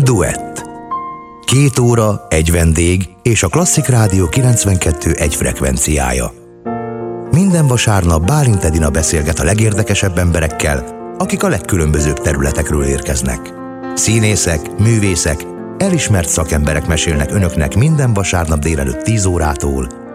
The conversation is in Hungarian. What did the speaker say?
Duett. 2 óra, egy vendég és a Klasszik Rádió 92.1 frekvenciája. Minden vasárnap Bálint Edina beszélget a legérdekesebb emberekkel, akik a legkülönbözőbb területekről érkeznek. Színészek, művészek, elismert szakemberek mesélnek önöknek minden vasárnap délelőtt 10 órától